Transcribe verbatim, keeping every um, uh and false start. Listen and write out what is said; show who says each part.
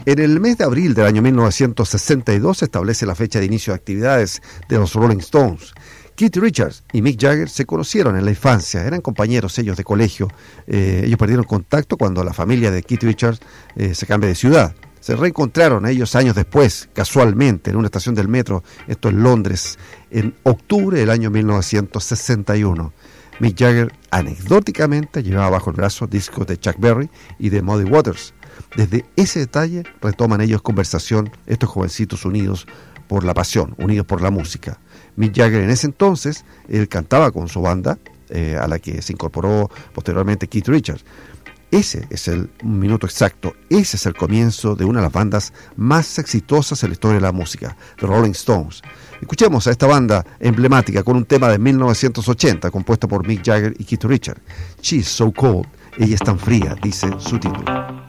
Speaker 1: En el mes de abril del año mil novecientos sesenta y dos se establece la fecha de inicio de actividades de los Rolling Stones. Keith Richards y Mick Jagger se conocieron en la infancia, eran compañeros ellos de colegio. Eh, ellos perdieron contacto cuando la familia de Keith Richards eh, se cambia de ciudad. Se reencontraron ellos años después, casualmente, en una estación del metro, esto en Londres, en octubre del año mil novecientos sesenta y uno. Mick Jagger, anecdóticamente, llevaba bajo el brazo discos de Chuck Berry y de Muddy Waters. Desde ese detalle retoman ellos conversación, estos jovencitos unidos por la pasión, unidos por la música. Mick Jagger en ese entonces, él cantaba con su banda, eh, a la que se incorporó posteriormente Keith Richards. Ese es el un minuto exacto, ese es el comienzo de una de las bandas más exitosas en la historia de la música, The Rolling Stones. Escuchemos a esta banda emblemática con un tema de mil novecientos ochenta compuesto por Mick Jagger y Keith Richards. She's So Cold, ella es tan fría, dice su título.